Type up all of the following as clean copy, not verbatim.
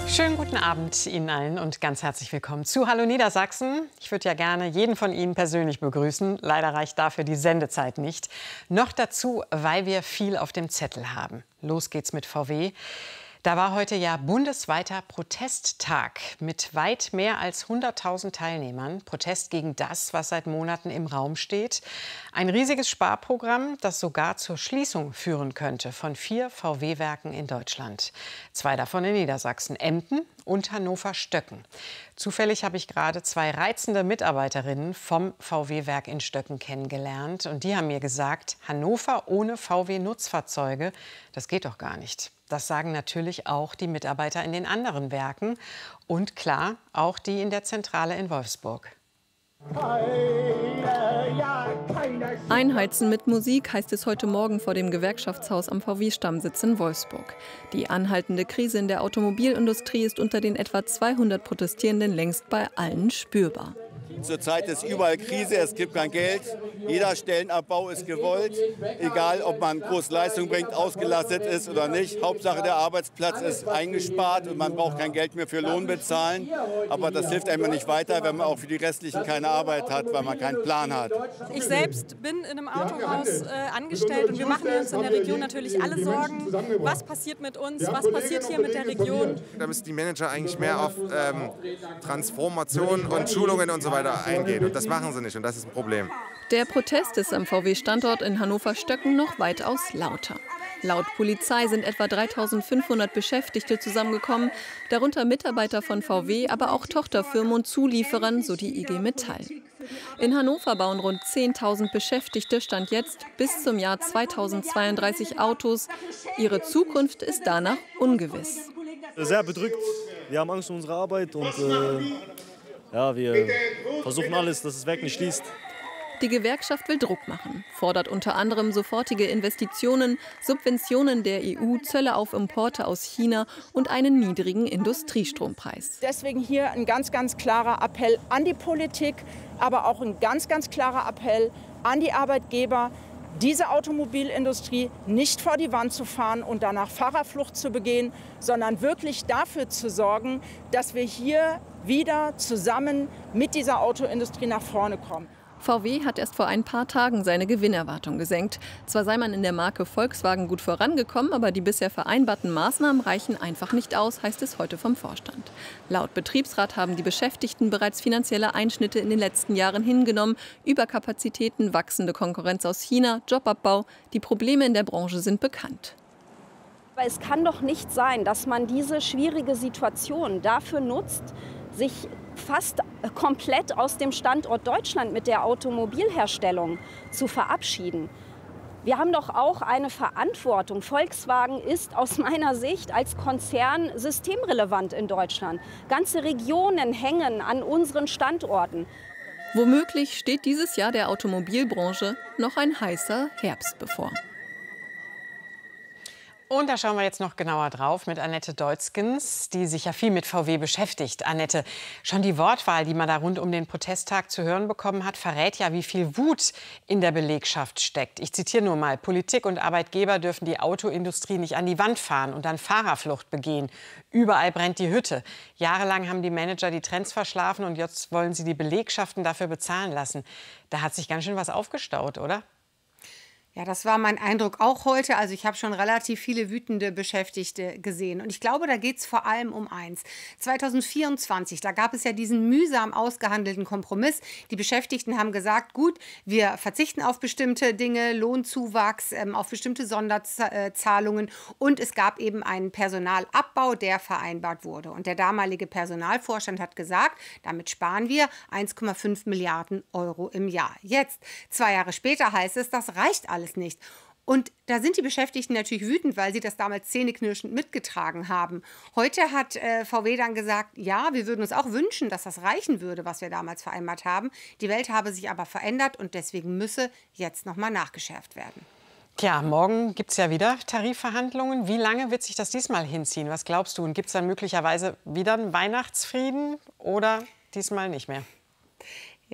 Schönen guten Abend Ihnen allen und ganz herzlich willkommen zu Hallo Niedersachsen. Ich würde ja gerne jeden von Ihnen persönlich begrüßen. Leider reicht dafür die Sendezeit nicht. Noch dazu, weil wir viel auf dem Zettel haben. Los geht's mit VW. Da war heute ja bundesweiter Protesttag mit weit mehr als 100.000 Teilnehmern. Protest gegen das, was seit Monaten im Raum steht. Ein riesiges Sparprogramm, das sogar zur Schließung führen könnte von 4 VW-Werken in Deutschland. 2 davon in Niedersachsen, Emden und Hannover-Stöcken. Zufällig habe ich gerade 2 reizende Mitarbeiterinnen vom VW-Werk in Stöcken kennengelernt. Und die haben mir gesagt, Hannover ohne VW-Nutzfahrzeuge, das geht doch gar nicht. Das sagen natürlich auch die Mitarbeiter in den anderen Werken und klar, auch die in der Zentrale in Wolfsburg. Einheizen mit Musik heißt es heute Morgen vor dem Gewerkschaftshaus am VW-Stammsitz in Wolfsburg. Die anhaltende Krise in der Automobilindustrie ist unter den etwa 200 Protestierenden längst bei allen spürbar. Zurzeit ist überall Krise, es gibt kein Geld. Jeder Stellenabbau ist gewollt, egal ob man große Leistung bringt, ausgelastet ist oder nicht. Hauptsache der Arbeitsplatz ist eingespart und man braucht kein Geld mehr für Lohn bezahlen. Aber das hilft einem nicht weiter, wenn man auch für die Restlichen keine Arbeit hat, weil man keinen Plan hat. Ich selbst bin in einem Autohaus angestellt und wir machen uns in der Region natürlich alle Sorgen. Was passiert mit uns? Was passiert hier mit der Region? Da müssen die Manager eigentlich mehr auf Transformation und Schulungen und so weiter eingehen. Und das machen sie nicht und das ist ein Problem. Der Protest ist am VW-Standort in Hannover-Stöcken noch weitaus lauter. Laut Polizei sind etwa 3.500 Beschäftigte zusammengekommen, darunter Mitarbeiter von VW, aber auch Tochterfirmen und Zulieferern, so die IG Metall. In Hannover bauen rund 10.000 Beschäftigte, Stand jetzt, bis zum Jahr 2032 Autos. Ihre Zukunft ist danach ungewiss. Sehr bedrückt. Wir haben Angst um unsere Arbeit und wir versuchen alles, dass das Werk nicht schließt. Die Gewerkschaft will Druck machen, fordert unter anderem sofortige Investitionen, Subventionen der EU, Zölle auf Importe aus China und einen niedrigen Industriestrompreis. Deswegen hier ein ganz, ganz klarer Appell an die Politik, aber auch ein ganz, ganz klarer Appell an die Arbeitgeber, diese Automobilindustrie nicht vor die Wand zu fahren und danach Fahrerflucht zu begehen, sondern wirklich dafür zu sorgen, dass wir hier wieder zusammen mit dieser Autoindustrie nach vorne kommen. VW hat erst vor ein paar Tagen seine Gewinnerwartung gesenkt. Zwar sei man in der Marke Volkswagen gut vorangekommen, aber die bisher vereinbarten Maßnahmen reichen einfach nicht aus, heißt es heute vom Vorstand. Laut Betriebsrat haben die Beschäftigten bereits finanzielle Einschnitte in den letzten Jahren hingenommen. Überkapazitäten, wachsende Konkurrenz aus China, Jobabbau. Die Probleme in der Branche sind bekannt. Aber es kann doch nicht sein, dass man diese schwierige Situation dafür nutzt, sich fast komplett aus dem Standort Deutschland mit der Automobilherstellung zu verabschieden. Wir haben doch auch eine Verantwortung. Volkswagen ist aus meiner Sicht als Konzern systemrelevant in Deutschland. Ganze Regionen hängen an unseren Standorten. Womöglich steht dieses Jahr der Automobilbranche noch ein heißer Herbst bevor. Und da schauen wir jetzt noch genauer drauf mit Annette Deutzgens, die sich ja viel mit VW beschäftigt. Annette, schon die Wortwahl, die man da rund um den Protesttag zu hören bekommen hat, verrät ja, wie viel Wut in der Belegschaft steckt. Ich zitiere nur mal, Politik und Arbeitgeber dürfen die Autoindustrie nicht an die Wand fahren und dann Fahrerflucht begehen. Überall brennt die Hütte. Jahrelang haben die Manager die Trends verschlafen und jetzt wollen sie die Belegschaften dafür bezahlen lassen. Da hat sich ganz schön was aufgestaut, oder? Ja, das war mein Eindruck auch heute. Also ich habe schon relativ viele wütende Beschäftigte gesehen. Und ich glaube, da geht es vor allem um eins. 2024, da gab es ja diesen mühsam ausgehandelten Kompromiss. Die Beschäftigten haben gesagt, gut, wir verzichten auf bestimmte Dinge, Lohnzuwachs, auf bestimmte Sonderzahlungen. Und es gab eben einen Personalabbau, der vereinbart wurde. Und der damalige Personalvorstand hat gesagt, damit sparen wir 1,5 Milliarden Euro im Jahr. Jetzt, 2 Jahre später, heißt es, das reicht alles nicht. Und da sind die Beschäftigten natürlich wütend, weil sie das damals zähneknirschend mitgetragen haben. Heute hat VW dann gesagt, ja, wir würden uns auch wünschen, dass das reichen würde, was wir damals vereinbart haben. Die Welt habe sich aber verändert und deswegen müsse jetzt noch mal nachgeschärft werden. Tja, morgen gibt es ja wieder Tarifverhandlungen. Wie lange wird sich das diesmal hinziehen? Was glaubst du? Und gibt es dann möglicherweise wieder einen Weihnachtsfrieden oder diesmal nicht mehr? Ja,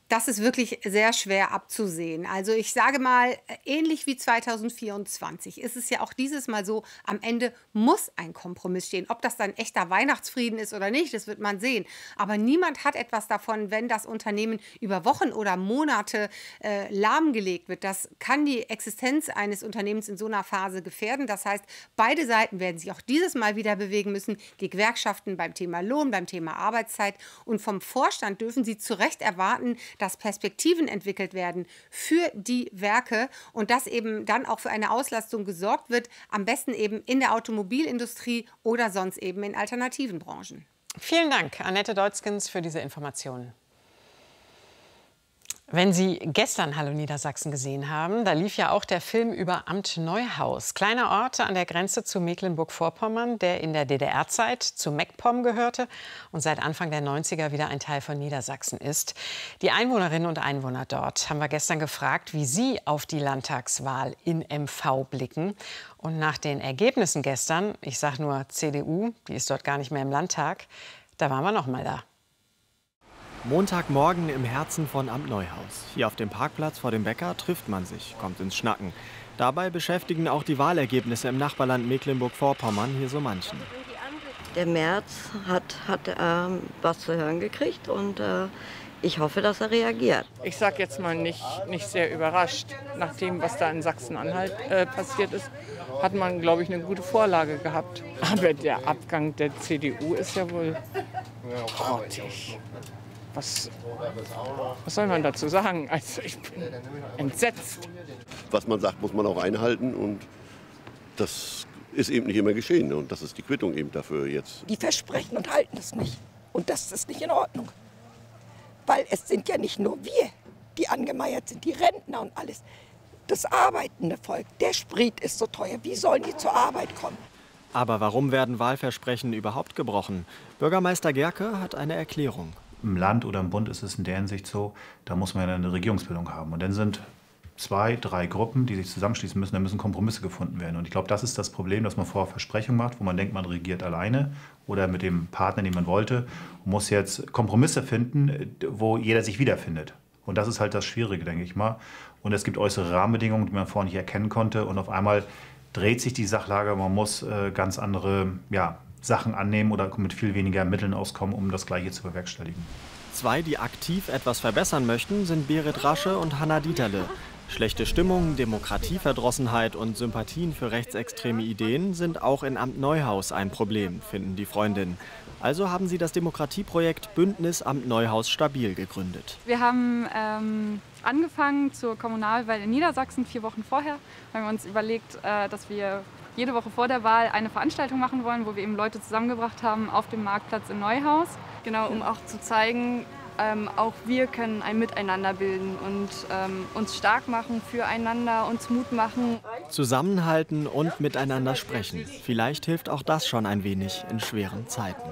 Das ist wirklich sehr schwer abzusehen. Also ich sage mal, ähnlich wie 2024 ist es ja auch dieses Mal so, am Ende muss ein Kompromiss stehen. Ob das dann echter Weihnachtsfrieden ist oder nicht, das wird man sehen. Aber niemand hat etwas davon, wenn das Unternehmen über Wochen oder Monate lahmgelegt wird. Das kann die Existenz eines Unternehmens in so einer Phase gefährden. Das heißt, beide Seiten werden sich auch dieses Mal wieder bewegen müssen. Die Gewerkschaften beim Thema Lohn, beim Thema Arbeitszeit. Und vom Vorstand dürfen sie zu Recht erwarten, dass Perspektiven entwickelt werden für die Werke und dass eben dann auch für eine Auslastung gesorgt wird, am besten eben in der Automobilindustrie oder sonst eben in alternativen Branchen. Vielen Dank, Annette Deutzgens, für diese Informationen. Wenn Sie gestern Hallo Niedersachsen gesehen haben, da lief ja auch der Film über Amt Neuhaus. Kleiner Ort an der Grenze zu Mecklenburg-Vorpommern, der in der DDR-Zeit zu MacPom gehörte und seit Anfang der 90er wieder ein Teil von Niedersachsen ist. Die Einwohnerinnen und Einwohner dort haben wir gestern gefragt, wie sie auf die Landtagswahl in MV blicken. Und nach den Ergebnissen gestern, ich sage nur CDU, die ist dort gar nicht mehr im Landtag, da waren wir noch mal da. Montagmorgen im Herzen von Amt Neuhaus. Hier auf dem Parkplatz vor dem Bäcker trifft man sich, kommt ins Schnacken. Dabei beschäftigen auch die Wahlergebnisse im Nachbarland Mecklenburg-Vorpommern hier so manchen. Der Merz hat was zu hören gekriegt und ich hoffe, dass er reagiert. Ich sage jetzt mal nicht sehr überrascht. Nach dem, was da in Sachsen-Anhalt passiert ist, hat man, glaube ich, eine gute Vorlage gehabt. Aber der Abgang der CDU ist ja wohl grottig. Was soll man dazu sagen? Also ich bin entsetzt. Was man sagt, muss man auch einhalten und das ist eben nicht immer geschehen und das ist die Quittung eben dafür jetzt. Die versprechen und halten es nicht und das ist nicht in Ordnung. Weil es sind ja nicht nur wir, die angemeiert sind, die Rentner und alles. Das arbeitende Volk, der Sprit ist so teuer, wie sollen die zur Arbeit kommen? Aber warum werden Wahlversprechen überhaupt gebrochen? Bürgermeister Gerke hat eine Erklärung. Im Land oder im Bund ist es in der Hinsicht so, da muss man ja eine Regierungsbildung haben. Und dann sind 2, 3 Gruppen, die sich zusammenschließen müssen, da müssen Kompromisse gefunden werden. Und ich glaube, das ist das Problem, dass man vorher Versprechungen macht, wo man denkt, man regiert alleine oder mit dem Partner, den man wollte, und muss jetzt Kompromisse finden, wo jeder sich wiederfindet. Und das ist halt das Schwierige, denke ich mal. Und es gibt äußere Rahmenbedingungen, die man vorher nicht erkennen konnte. Und auf einmal dreht sich die Sachlage, man muss ganz andere Sachen annehmen oder mit viel weniger Mitteln auskommen, um das Gleiche zu bewerkstelligen. 2, die aktiv etwas verbessern möchten, sind Berit Rasche und Hanna Dieterle. Schlechte Stimmung, Demokratieverdrossenheit und Sympathien für rechtsextreme Ideen sind auch in Amt Neuhaus ein Problem, finden die Freundinnen. Also haben sie das Demokratieprojekt Bündnis Amt Neuhaus stabil gegründet. Wir haben angefangen zur Kommunalwahl in Niedersachsen 4 Wochen vorher. Wir haben uns überlegt, dass wir jede Woche vor der Wahl eine Veranstaltung machen wollen, wo wir eben Leute zusammengebracht haben auf dem Marktplatz in Neuhaus. Genau, um auch zu zeigen, auch wir können ein Miteinander bilden und uns stark machen füreinander, uns Mut machen. Zusammenhalten und miteinander sprechen. Vielleicht hilft auch das schon ein wenig in schweren Zeiten.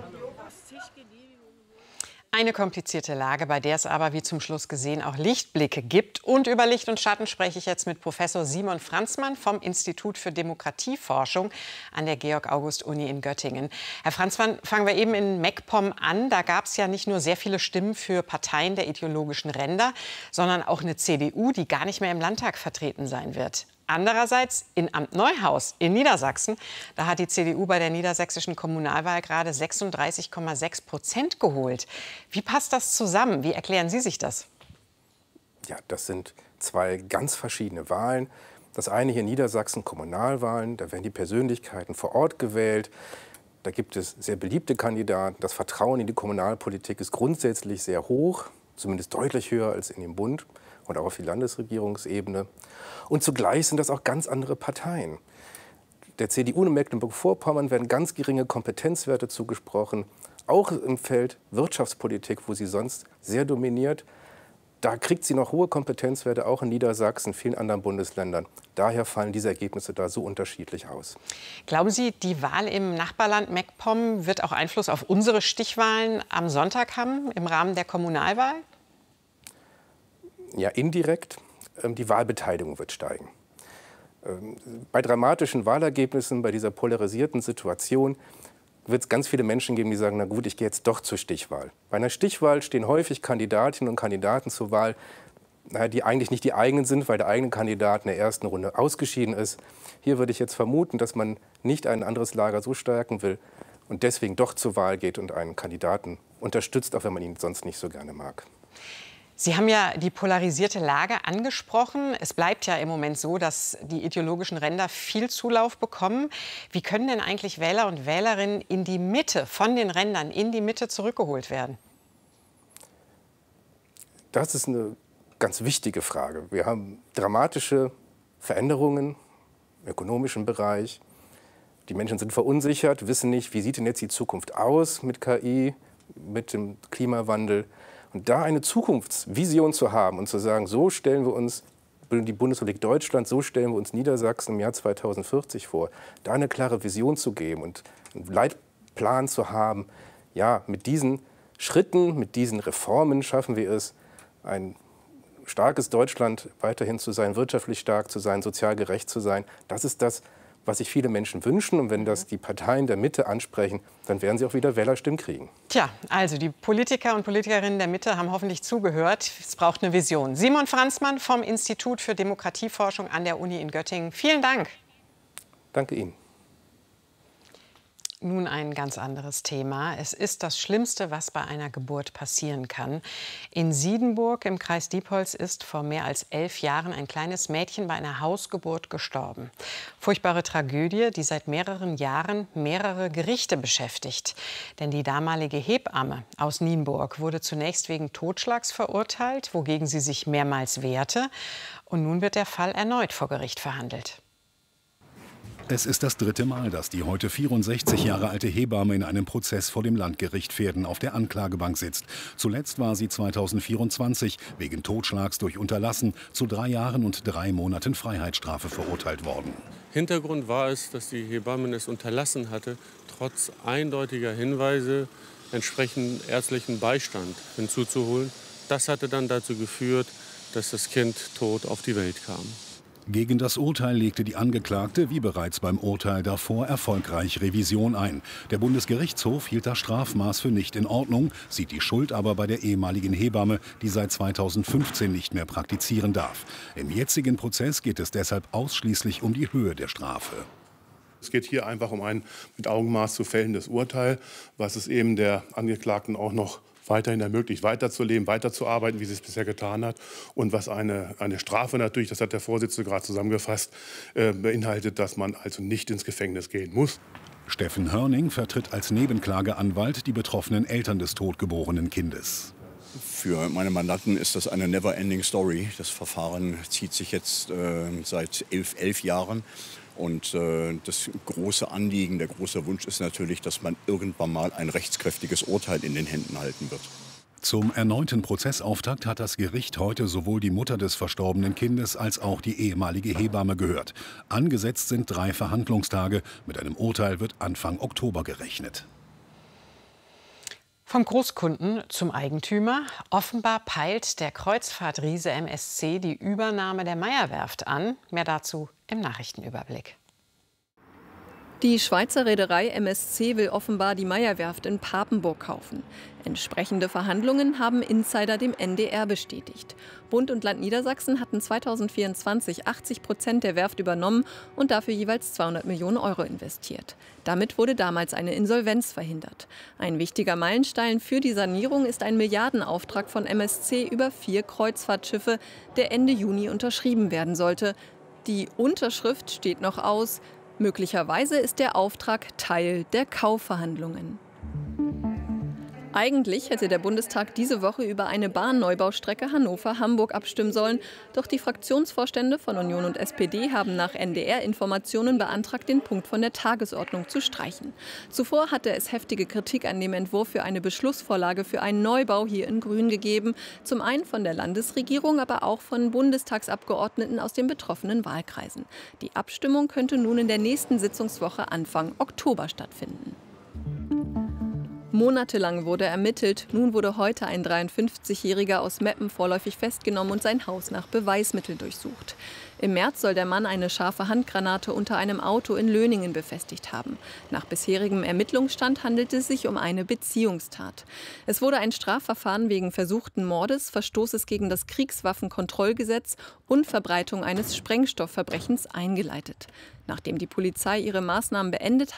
Eine komplizierte Lage, bei der es aber, wie zum Schluss gesehen, auch Lichtblicke gibt. Und über Licht und Schatten spreche ich jetzt mit Professor Simon Franzmann vom Institut für Demokratieforschung an der Georg-August-Uni in Göttingen. Herr Franzmann, fangen wir eben in MacPom an. Da gab es ja nicht nur sehr viele Stimmen für Parteien der ideologischen Ränder, sondern auch eine CDU, die gar nicht mehr im Landtag vertreten sein wird. Andererseits in Amt Neuhaus in Niedersachsen, da hat die CDU bei der niedersächsischen Kommunalwahl gerade 36,6% geholt. Wie passt das zusammen? Wie erklären Sie sich das? Ja, das sind 2 ganz verschiedene Wahlen. Das eine hier in Niedersachsen, Kommunalwahlen, da werden die Persönlichkeiten vor Ort gewählt. Da gibt es sehr beliebte Kandidaten. Das Vertrauen in die Kommunalpolitik ist grundsätzlich sehr hoch, zumindest deutlich höher als in dem Bund und auch auf die Landesregierungsebene. Und zugleich sind das auch ganz andere Parteien. Der CDU in Mecklenburg-Vorpommern werden ganz geringe Kompetenzwerte zugesprochen, auch im Feld Wirtschaftspolitik, wo sie sonst sehr dominiert. Da kriegt sie noch hohe Kompetenzwerte, auch in Niedersachsen, vielen anderen Bundesländern. Daher fallen diese Ergebnisse da so unterschiedlich aus. Glauben Sie, die Wahl im Nachbarland MacPom wird auch Einfluss auf unsere Stichwahlen am Sonntag haben, im Rahmen der Kommunalwahl? Ja, indirekt. Die Wahlbeteiligung wird steigen. Bei dramatischen Wahlergebnissen, bei dieser polarisierten Situation, wird es ganz viele Menschen geben, die sagen, na gut, ich gehe jetzt doch zur Stichwahl. Bei einer Stichwahl stehen häufig Kandidatinnen und Kandidaten zur Wahl, die eigentlich nicht die eigenen sind, weil der eigene Kandidat in der ersten Runde ausgeschieden ist. Hier würde ich jetzt vermuten, dass man nicht ein anderes Lager so stärken will und deswegen doch zur Wahl geht und einen Kandidaten unterstützt, auch wenn man ihn sonst nicht so gerne mag. Sie haben ja die polarisierte Lage angesprochen. Es bleibt ja im Moment so, dass die ideologischen Ränder viel Zulauf bekommen. Wie können denn eigentlich Wähler und Wählerinnen in die Mitte, von den Rändern in die Mitte zurückgeholt werden? Das ist eine ganz wichtige Frage. Wir haben dramatische Veränderungen im ökonomischen Bereich. Die Menschen sind verunsichert, wissen nicht, wie sieht denn jetzt die Zukunft aus mit KI, mit dem Klimawandel. Und da eine Zukunftsvision zu haben und zu sagen, so stellen wir uns die Bundesrepublik Deutschland, so stellen wir uns Niedersachsen im Jahr 2040 vor, da eine klare Vision zu geben und einen Leitplan zu haben, ja, mit diesen Schritten, mit diesen Reformen schaffen wir es, ein starkes Deutschland weiterhin zu sein, wirtschaftlich stark zu sein, sozial gerecht zu sein. Das ist das, was sich viele Menschen wünschen. Und wenn das die Parteien der Mitte ansprechen, dann werden sie auch wieder Wählerstimmen kriegen. Tja, also die Politiker und Politikerinnen der Mitte haben hoffentlich zugehört. Es braucht eine Vision. Simon Franzmann vom Institut für Demokratieforschung an der Uni in Göttingen. Vielen Dank. Danke Ihnen. Nun ein ganz anderes Thema. Es ist das Schlimmste, was bei einer Geburt passieren kann. In Siedenburg im Kreis Diepholz ist vor mehr als 11 Jahren ein kleines Mädchen bei einer Hausgeburt gestorben. Furchtbare Tragödie, die seit mehreren Jahren mehrere Gerichte beschäftigt. Denn die damalige Hebamme aus Nienburg wurde zunächst wegen Totschlags verurteilt, wogegen sie sich mehrmals wehrte. Und nun wird der Fall erneut vor Gericht verhandelt. Es ist das 3. Mal, dass die heute 64 Jahre alte Hebamme in einem Prozess vor dem Landgericht Verden auf der Anklagebank sitzt. Zuletzt war sie 2024 wegen Totschlags durch Unterlassen zu 3 Jahren und 3 Monaten Freiheitsstrafe verurteilt worden. Hintergrund war es, dass die Hebamme es unterlassen hatte, trotz eindeutiger Hinweise entsprechend ärztlichen Beistand hinzuzuholen. Das hatte dann dazu geführt, dass das Kind tot auf die Welt kam. Gegen das Urteil legte die Angeklagte, wie bereits beim Urteil davor, erfolgreich Revision ein. Der Bundesgerichtshof hielt das Strafmaß für nicht in Ordnung, sieht die Schuld aber bei der ehemaligen Hebamme, die seit 2015 nicht mehr praktizieren darf. Im jetzigen Prozess geht es deshalb ausschließlich um die Höhe der Strafe. Es geht hier einfach um ein mit Augenmaß zu fällendes Urteil, was es eben der Angeklagten auch noch weiterhin ermöglicht, weiterzuleben, weiterzuarbeiten, wie sie es bisher getan hat. Und was eine Strafe natürlich, das hat der Vorsitzende gerade zusammengefasst, beinhaltet, dass man also nicht ins Gefängnis gehen muss. Steffen Hörning vertritt als Nebenklageanwalt die betroffenen Eltern des totgeborenen Kindes. Für meine Mandanten ist das eine never-ending story. Das Verfahren zieht sich jetzt seit 11 Jahren. Und das große Anliegen, der große Wunsch ist natürlich, dass man irgendwann mal ein rechtskräftiges Urteil in den Händen halten wird. Zum erneuten Prozessauftakt hat das Gericht heute sowohl die Mutter des verstorbenen Kindes als auch die ehemalige Hebamme gehört. Angesetzt sind 3 Verhandlungstage. Mit einem Urteil wird Anfang Oktober gerechnet. Vom Großkunden zum Eigentümer. Offenbar peilt der Kreuzfahrtriese MSC die Übernahme der Meyer-Werft an. Mehr dazu im Nachrichtenüberblick. Die Schweizer Reederei MSC will offenbar die Meyer-Werft in Papenburg kaufen. Entsprechende Verhandlungen haben Insider dem NDR bestätigt. Bund und Land Niedersachsen hatten 2024 80% der Werft übernommen und dafür jeweils 200 Millionen Euro investiert. Damit wurde damals eine Insolvenz verhindert. Ein wichtiger Meilenstein für die Sanierung ist ein Milliardenauftrag von MSC über 4 Kreuzfahrtschiffe, der Ende Juni unterschrieben werden sollte. Die Unterschrift steht noch aus. Möglicherweise ist der Auftrag Teil der Kaufverhandlungen. Eigentlich hätte der Bundestag diese Woche über eine Bahnneubaustrecke Hannover-Hamburg abstimmen sollen. Doch die Fraktionsvorstände von Union und SPD haben nach NDR-Informationen beantragt, den Punkt von der Tagesordnung zu streichen. Zuvor hatte es heftige Kritik an dem Entwurf für eine Beschlussvorlage für einen Neubau hier in Grün gegeben. Zum einen von der Landesregierung, aber auch von Bundestagsabgeordneten aus den betroffenen Wahlkreisen. Die Abstimmung könnte nun in der nächsten Sitzungswoche Anfang Oktober stattfinden. Monatelang wurde ermittelt. Nun wurde heute ein 53-Jähriger aus Meppen vorläufig festgenommen und sein Haus nach Beweismitteln durchsucht. Im März soll der Mann eine scharfe Handgranate unter einem Auto in Löningen befestigt haben. Nach bisherigem Ermittlungsstand handelt es sich um eine Beziehungstat. Es wurde ein Strafverfahren wegen versuchten Mordes, Verstoßes gegen das Kriegswaffenkontrollgesetz und Verbreitung eines Sprengstoffverbrechens eingeleitet. Nachdem die Polizei ihre Maßnahmen beendet